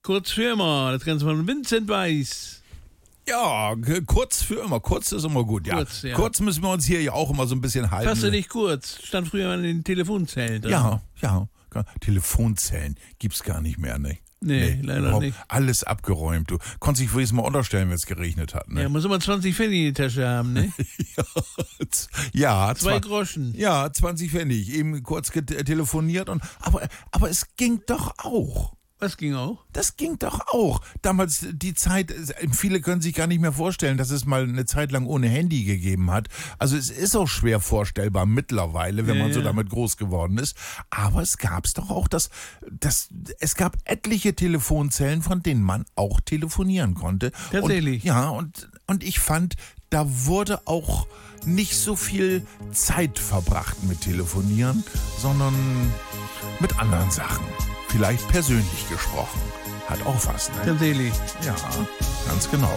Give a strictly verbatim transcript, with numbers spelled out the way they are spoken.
Kurz für immer, das Ganze von Vincent Weiss. Ja, k- kurz für immer. Kurz ist immer gut, ja. Kurz, ja. Kurz müssen wir uns hier ja auch immer so ein bisschen halten. Fasse dich kurz. Stand früher an den Telefonzellen drin. Ja, ja. Telefonzellen gibt's gar nicht mehr, ne? Nee, leider überhaupt nicht. Alles abgeräumt. Du konntest dich wenigstens mal unterstellen, wenn es geregnet hat, ne? Ja, muss immer zwanzig Pfennig in die Tasche haben, ne? ja, Zwei zwar- Groschen. Ja, zwanzig Pfennig. Eben kurz get- telefoniert und aber aber es ging doch auch. Was ging auch? Das ging doch auch. Damals die Zeit, viele können sich gar nicht mehr vorstellen, dass es mal eine Zeit lang ohne Handy gegeben hat. Also es ist auch schwer vorstellbar mittlerweile, wenn Ja, man so ja. damit groß geworden ist. Aber es gab's doch auch, das, das, es gab etliche Telefonzellen, von denen man auch telefonieren konnte. Tatsächlich? Und, ja, und, und ich fand, da wurde auch nicht so viel Zeit verbracht mit Telefonieren, sondern mit anderen Sachen. Vielleicht persönlich gesprochen. Hat auch was, ne? Tatsächlich. Ja, ganz genau.